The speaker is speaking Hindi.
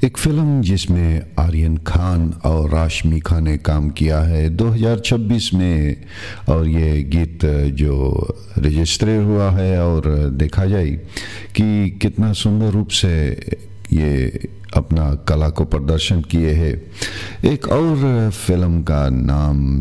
एक फ़िल्म जिसमें आर्यन खान और राशमिका ने काम किया है 2026 में। और ये गीत जो रजिस्टर हुआ है और देखा जाए कि कितना सुंदर रूप से ये अपना कला को प्रदर्शन किए हैं। एक और फिल्म का नाम